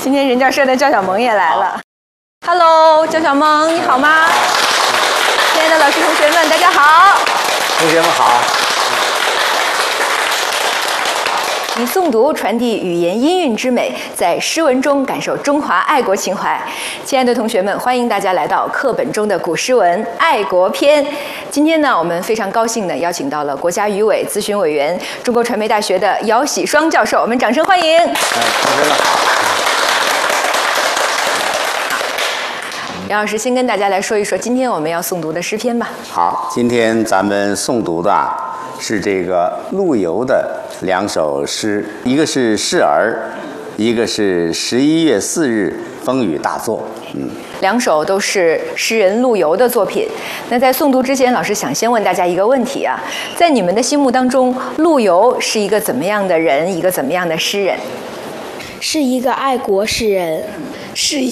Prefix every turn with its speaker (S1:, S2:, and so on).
S1: 今天人教社的焦小萌也来了。Hello， 焦小萌，你好吗？亲爱的老师、同学们，大家好。
S2: 同学们好。
S1: 以诵读传递语言音韵之美，在诗文中感受中华爱国情怀。亲爱的同学们，欢迎大家来到课本中的古诗文《爱国篇》。今天呢，我们非常高兴地邀请到了国家语委咨询委员、中国传媒大学的姚喜双教授，我们掌声欢迎。
S2: 同学们好。
S1: 姚老师先跟大家来说一说今天我们要诵读的诗篇吧。
S2: 好，今天咱们诵读的是这个陆游的2首诗，一个是《示儿》，一个是11月4日风雨大作。
S1: 2首都是诗人陆游的作品。那在诵读之前，老师想先问大家一个问题啊，在你们的心目当中，陆游是一个怎么样的人，一个怎么样的诗人？
S3: 是一个爱国诗人，
S4: 是